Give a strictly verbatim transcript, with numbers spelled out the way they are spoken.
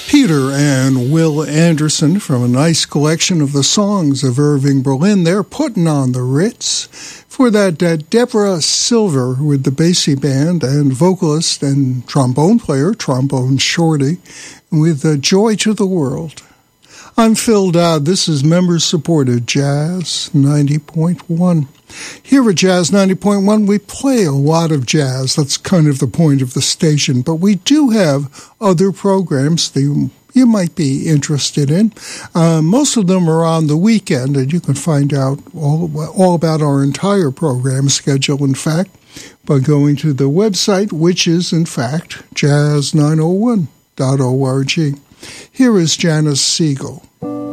Peter and Will Anderson from a nice collection of the songs of Irving Berlin. They're putting on the Ritz. For that, uh, Deborah Silver with the Basie Band and vocalist and trombone player, Trombone Shorty, with uh, Joy to the World. I'm Phil Dowd. This is member-supported Jazz ninety point one. Here at Jazz ninety point one, we play a lot of jazz. That's kind of the point of the station. But we do have other programs that you might be interested in. Uh, most of them are on the weekend, and you can find out all, all about our entire program schedule, in fact, by going to the website, which is, in fact, jazz nine oh one dot org. Here is Janice Siegel.